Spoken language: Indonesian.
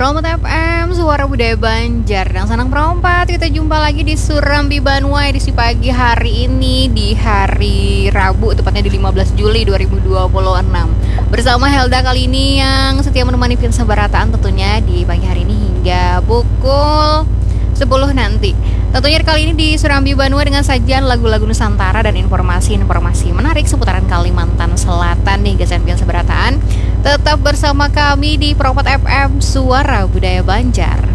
Promo FM, Suara Budaya Banjar dan Sanang Perompat. Kita jumpa lagi di Surambi Banua edisi pagi hari ini di hari Rabu, tepatnya di 15 Juli 2026. Bersama Helda kali ini yang setia menemani Vinsa Barataan tentunya di pagi hari ini hingga pukul 10 nanti. Tentunya kali ini di Surambi Banua dengan sajian lagu-lagu Nusantara dan informasi-informasi menarik seputaran Kalimantan Selatan nih guys, Vinsa Barataan. Tetap bersama kami di Perompat FM, Suara Budaya Banjar.